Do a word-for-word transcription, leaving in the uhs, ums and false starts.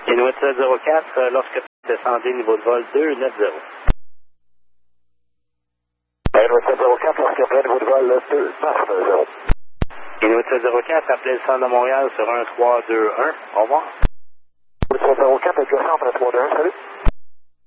Inuit sept zéro quatre, euh, lorsque vous descendez niveau de vol deux neuf zéro. Inuit sept zéro quatre, lorsque vous niveau de vol deux neuf zéro. Inuit sept zéro quatre, appelez le centre de Montréal sur un trois deux un. Au revoir. Inuit sept zéro quatre, avec le centre un trois deux un, salut.